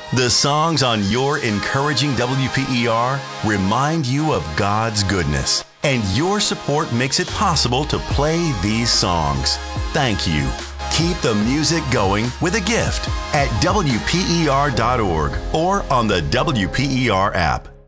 The songs on your encouraging WPER remind you of God's goodness, and your support makes it possible to play these songs. Thank you. Keep the music going with a gift at WPER.org or on the WPER app.